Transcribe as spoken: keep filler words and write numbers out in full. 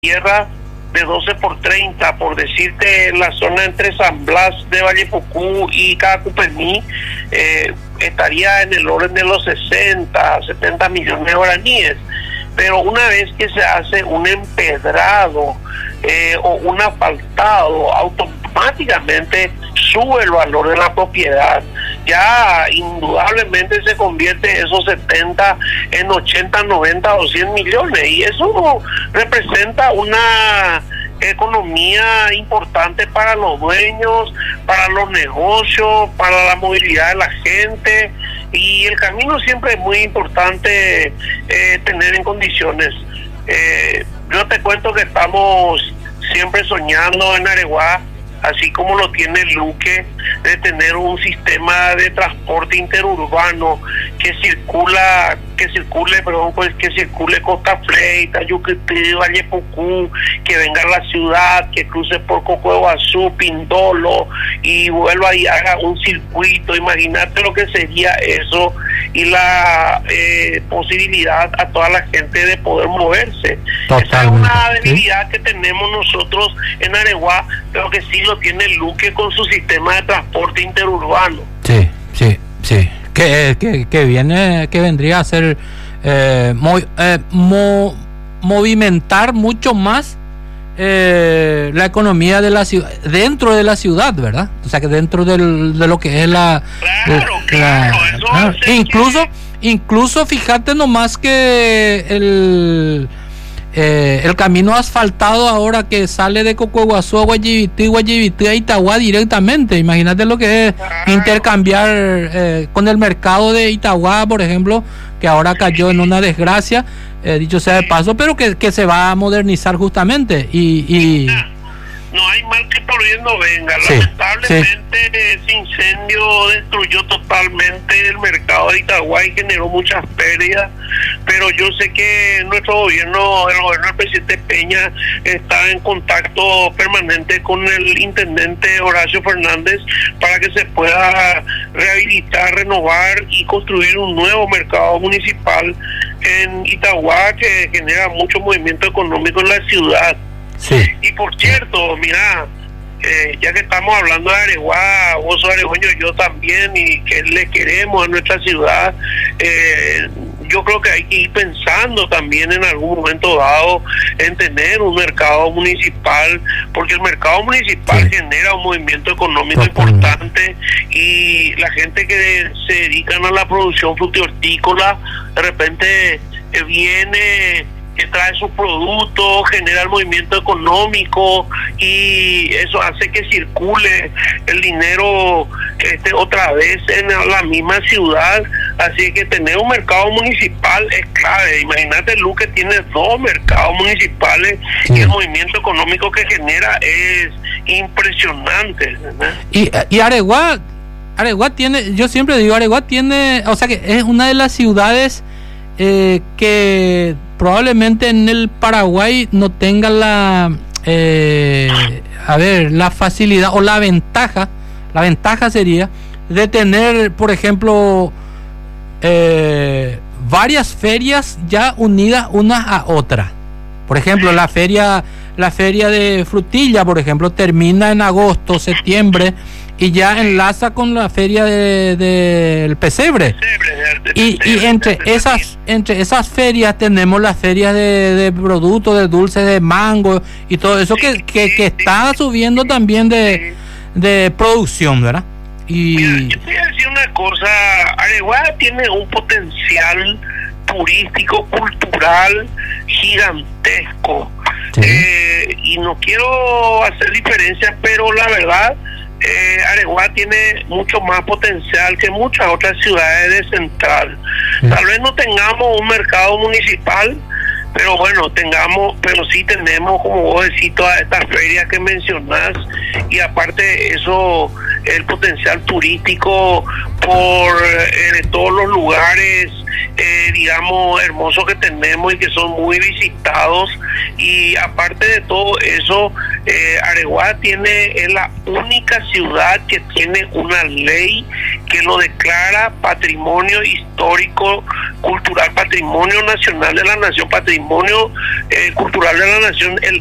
tierra de doce por treinta, por decirte, en la zona entre San Blas de Vallepucú y Cacupení, eh, estaría en el orden de los sesenta, setenta millones de guaraníes. Pero una vez que se hace un empedrado eh, o un asfaltado, automáticamente sube el valor de la propiedad. Ya indudablemente se convierte esos setenta en ochenta, noventa o cien millones, y eso representa una economía importante para los dueños, para los negocios, para la movilidad de la gente, y el camino siempre es muy importante eh, tener en condiciones. Eh, yo te cuento que estamos siempre soñando en Areguá, así como lo tiene Luque, de tener un sistema de transporte interurbano que circula, que circule, perdón, pues que circule Costa Freita, Yucutí, Vallepucú, que venga a la ciudad, que cruce por Cocoguazú, Pindolo y vuelva y haga un circuito. Imagínate lo que sería eso, y la eh, posibilidad a toda la gente de poder moverse. Totalmente. Esa es una debilidad, ¿sí?, que tenemos nosotros en Areguá, pero que sí lo tiene Luque con su sistema de transporte interurbano. Sí, sí, sí. Que, que, que viene, que vendría a ser eh, muy, eh, mo, movimentar mucho más eh, la economía de la ciudad, dentro de la ciudad, ¿verdad? O sea, que dentro del, de lo que es la... Claro, la, claro. la, Eso claro. Incluso, que... incluso fíjate nomás que el... Eh, el camino asfaltado ahora que sale de Cocoguazú a Guayibití, Guayibití a Itagua directamente. Imagínate lo que es claro. intercambiar eh, con el mercado de Itagua, por ejemplo, que ahora cayó en una desgracia, eh, dicho sea de paso, pero que, que se va a modernizar justamente. Y, y... no hay mal que por bien no venga. Sí, Lamentablemente sí. ese incendio destruyó totalmente el mercado de Itagua y generó muchas pérdidas, pero yo sé que nuestro gobierno, el gobierno del presidente Peña, está en contacto permanente con el intendente Horacio Fernández para que se pueda rehabilitar, renovar y construir un nuevo mercado municipal en Itagua que genera mucho movimiento económico en la ciudad. Sí. Y por cierto, mira, eh, ya que estamos hablando de Areguá, vos sos aregueño, yo también, y que le queremos a nuestra ciudad, eh, yo creo que hay que ir pensando también en algún momento dado en tener un mercado municipal, porque el mercado municipal sí. genera un movimiento económico Totalmente. importante, y la gente que se dedican a la producción frutihortícola de repente eh, viene, que trae sus productos, genera el movimiento económico, y eso hace que circule el dinero este, otra vez en la misma ciudad. Así que tener un mercado municipal es clave. Imagínate, Luque tiene dos mercados municipales, sí. y el movimiento económico que genera es impresionante, ¿verdad? Y, y Areguá, Areguá tiene, yo siempre digo, Areguá tiene, o sea que es una de las ciudades eh, que probablemente en el Paraguay no tenga la eh, a ver, la facilidad o la ventaja, la ventaja sería de tener, por ejemplo, eh, varias ferias ya unidas una a otra. Por ejemplo, la feria, la feria de frutilla, por ejemplo, termina en agosto, septiembre, y ya enlaza con la feria del de, de pesebre. Y, y entre esas entre esas ferias tenemos las ferias de, de productos, de dulces de mango y todo eso que, que, que está subiendo también de, de producción, ¿verdad? Y mira, yo te voy a decir una cosa, Areguá tiene un potencial turístico, cultural gigantesco. Sí. Eh, y no quiero hacer diferencias, pero la verdad, Eh, Areguá tiene mucho más potencial que muchas otras ciudades de Central. Sí. Tal vez no tengamos un mercado municipal, pero bueno, tengamos, pero sí tenemos, como vos decís, todas estas ferias que mencionás, y aparte de eso, el potencial turístico por eh, todos los lugares, eh, digamos, hermosos que tenemos y que son muy visitados, y aparte de todo eso, Eh, Areguá tiene, es la única ciudad que tiene una ley que lo declara patrimonio histórico, cultural, patrimonio nacional de la nación, patrimonio eh, cultural de la nación, el